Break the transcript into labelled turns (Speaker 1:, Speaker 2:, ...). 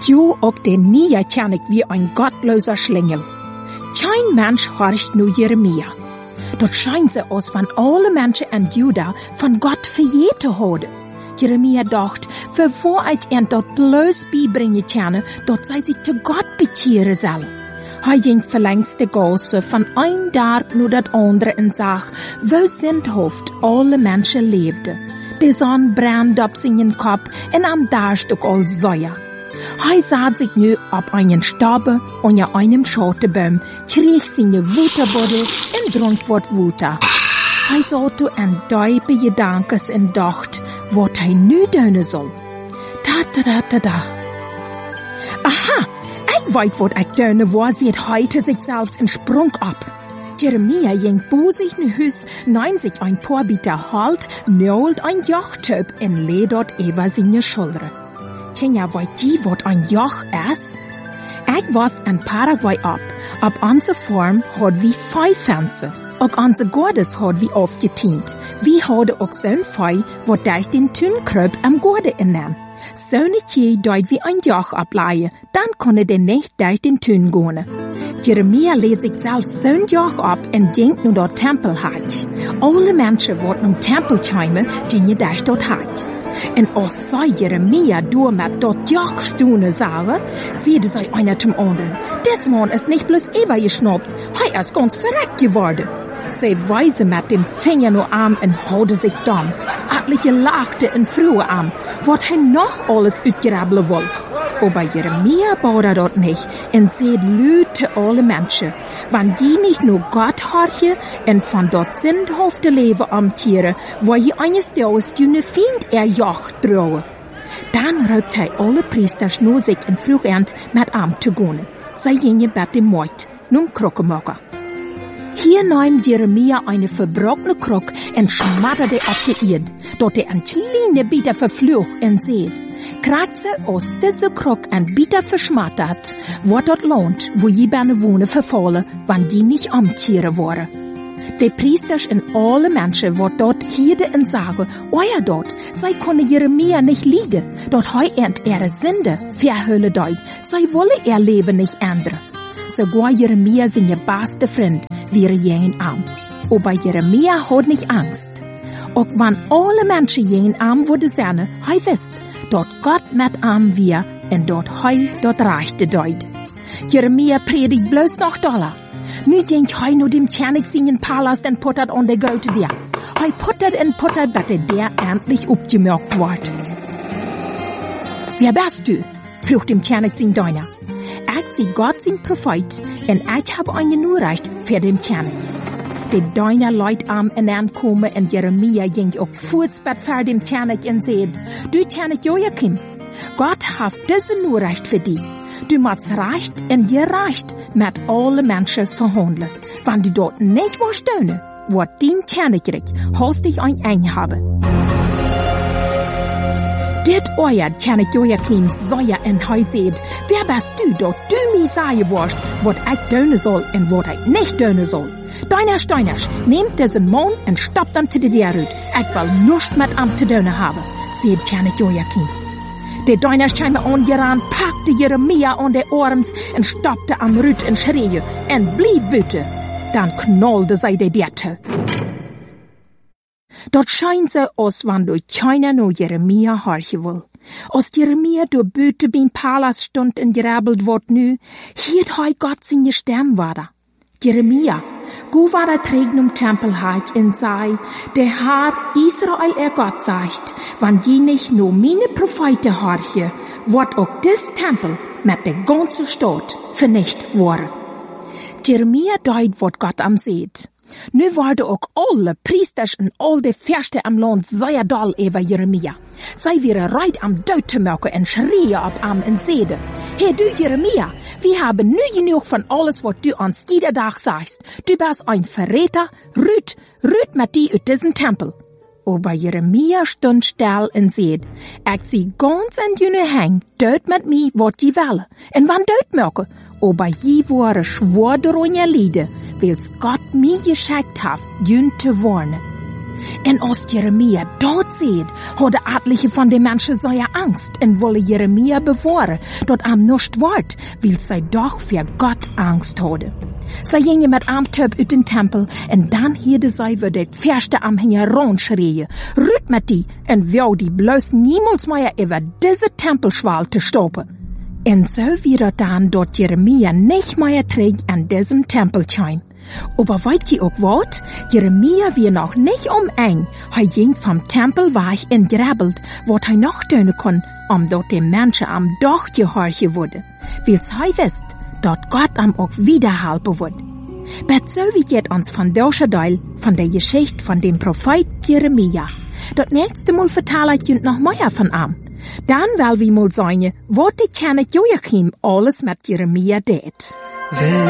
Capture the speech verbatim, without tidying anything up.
Speaker 1: Du ook den Nia ken ik wie ein gottloser Schlingel. Kein Mensch horcht nu Jeremia. Dort scheint sie aus, van alle Menschen in Juda von Gott vergeten hadden. Jeremia dacht, für wo het en dort bloß beibringen können, dort sei sich zu Gott bekehren soll. Hij ging verlängst de Gasse von ein Dorp nur dat andere en zag, wo sindhoft alle Menschen leefden. De zon brandde op zijn kop en am Darst ook al Säuer. Hij zat sich nu op einen Stabe onder einem Schottebaum, kreeg zijn Waterbuddel en dronk wat water. Hij zat toe en diepe gedankens en dacht, wat hij nu doen zal. Ta ta ta ta ta. Aha, ik weet wat ik doen was, ziet hij te zichzelf en sprong op. Jeremia ging bo sich in huis, nein sich ein paar Bieter halt, nault ein Jochtöp en lee dort über seine Schulter. Tja, weet je wat ein Joch is? Ik was in Paraguay op. Op onze farm had we vijf fenster. Ook onze godes had we aufgetient. We hadden ook zo'n vij wat durch den Tuin kruip am gorde innen. Zo'n keer deed we ein Joch ableihen, dan kon de nicht durch den Tuin gaan. Jeremia lädt sich selbst zo'n Joch ab en ging nu dort Tempel hat. Alle Menschen wat nu Tempel chaimen, gingen durch dort hat. En als zij Jeremia door met dat Joch stonen zagen, zeiden zij einer zum anderen, des man ist nicht bloß Eva geschnappt, hij ist ganz verreckt geworden. Sie weisen mit dem Finger nur an en houden sich dann. Etliche lachten en vroegen an, wat hij nog alles uitgrabbelen wil. Aber Jeremia baute dort nicht en seht lüte alle Menschen, wann die nicht nur Gott horchen en von dort sindhafte Leben amtieren, wo je eines Tages dünne Fiend er Joch drohen. Dann raubt hij alle Priesters nur sich en vroeg end mit am zu gehen. Zij gingen bij de Moit, nun Krokkenmacher. Hier nahm Jeremia eine verbrochene Krok en schmatterte op de Erde, dort er een kleine Bieter verflucht en zei, krijgt ze aus diese Krok een Bieter verschmattert, wordt dat land, wo je bijna wonen vervallen, wann die nicht amtieren worden. De priesters en alle Menschen, wat dort hielden en zagen, oja dort, zij konden Jeremia nicht lieden, dort hij ent ihre Sünde verhüllen deut, zij wollen ihr Leben nicht ändern. Sogar Jeremia zijn beste Freund wäre jenen arm. Aber Jeremia hat nicht Angst. Auch wann alle Menschen jenen arm worden zijn, hij wist, dort Gott met arm wir en dort hij dort reichte deut. Jeremia predigt bloß noch doller. Nu ging hij nur dem Tjernik seinen Palast en puttert an der grote der. Hij puttert en puttert, dat de der endlich opgemerkt wordt. Wer bist du? vroeg dem Tjernik sein Deiner. Ik zie Gott sein Prophet en ik heb een Nachricht für den Tjernik. De Deiner leid am en aankomen en Jeremia ging ook voetsbed voor dem Tjernik en zei, du Tjernik Joachim, Gott hat diese Nachricht für dich. Du musst recht en gerecht mit alle Menschen verhandeln. Wenn du dort nicht was tun, wird dein Tjernik hast dich ein Eng haben. Dit euer Tjernik Joachim Säuer en hij seht, wer bist du, dort du mir sagen wirst, wat ich tun soll en wat ich nicht tun soll. Deiner Steiners, nehmt diesen Mann en stoppt ihn zu der Rüt. Ich will nichts mit ihm zu tun haben, seht Tjernik Joachim. Der Deiner scheinbar angerannt, packte Jeremia an der Arms und stoppte am Rüt und schrie, und blieb bitte. Dann knallte sie der Derte. Dort scheint sie, als wenn du keiner nur Jeremia horchen will. Als Jeremia durch Büte beim Palast stund und gerabbelt wird nu, hielt hei Gott seine Stimme weiter. Jeremia, go war der Trägen um Tempel hat und sei, der Herr Israel er Gott sagt, wann die nicht nur meine Propheten horche, wird auch das Tempel mit der ganzen Stadt vernichtet worden. Jeremia deut, wat Gott am seht. Nu waren ook alle priesters en al de Fürsten am Land sehr doll über Jeremia. Zij waren reit am dood te maken en schrien op am en zeiden, Heer du Jeremia, wir haben nu genug von alles wat du ons jeder Tag sagst. Du bist ein Verräter, rüt, rüt mit die uit diesen Tempel. Aber Jeremia stund still en zeid, ik zie ganz en jene hang, dood met mij wat die willen, en wann dood maken. Aber je waren schwor door je lieden, wils Gott mij geschickt hat, jün te warnen. En als Jeremia dat sieht, hadden etliche van de mensen zeer Angst en wollen Jeremia bewahren, dat am nicht wordt, weil zij doch für Gott Angst hadden. Zij gingen met am Töp uit den Tempel en dan hielden zij weer de verste Anhänger rondschreien. Rüt met die en wou die bloos niemals meer über diese Tempelschwal te stoppen. En zo wird het dan dat Jeremia nicht mehr trägt an diesem Tempelschein. Aber weißt ihr auch wat? Jeremia wie noch nicht um eng. Hij ging vom Tempel weg en grabbelt, wat hij nog doen kon, omdat de Menschen am doch gehorchen worden. Wils hij wist, dat Gott am auch wiederhelpen wird. Bet so wie jetzt uns von dieser Teil von der Geschichte von dem Prophet Jeremia. Dat nächste Mal vertel ich jünt noch mehr von am. Dan wel wie mal sagen, wat die König Joachim alles mit Jeremia deed.